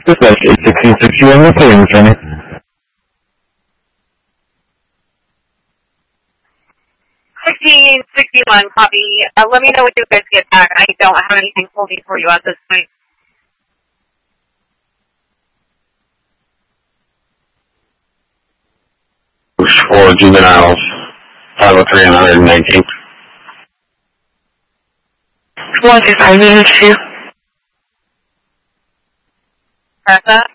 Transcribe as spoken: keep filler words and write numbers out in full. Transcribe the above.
Dispatch eight sixteen sixty-one, what's the name, Jenny? sixteen sixty-one, copy. Uh, let me know when you guys get back. I don't have anything holding for you at this point. For juveniles, five oh three and one hundred nineteen. one two five minutes two. Press that.